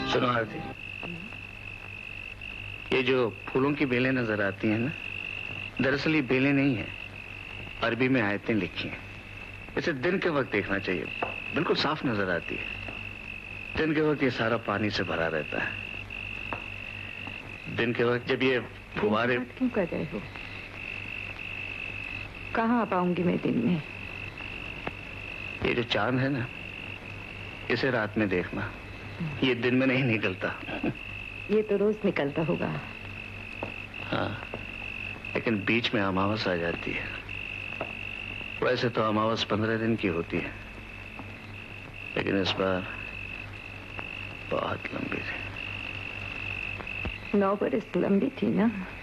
सुनो आरती, ये जो फूलों की बेलें नजर आती हैं ना, दरअसल ये बेलें नहीं है, अरबी में आयतें लिखी हैं। इसे दिन के वक्त देखना चाहिए, बिल्कुल साफ नजर आती है। दिन के वक्त ये सारा पानी से भरा रहता है। दिन के वक्त जब ये फुवारे... क्यों कर रहे हो? कहाँ आ पाऊंगी मैं दिन में? ये जो चांद है ना, इसे रात में देखना, ये दिन में नहीं निकलता। ये तो रोज निकलता होगा। हाँ, लेकिन बीच में अमावस आ जाती है। वैसे तो अमावस 15 दिन की होती है, लेकिन इस बार बहुत लंबी थी। 9 बरस लंबी थी ना।